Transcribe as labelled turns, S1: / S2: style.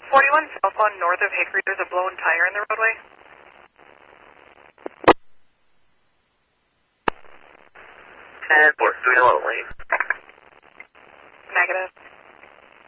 S1: 41 southbound north of Hickory, there's a blown tire in the roadway.
S2: 10-4, 3 lane.
S1: Negative.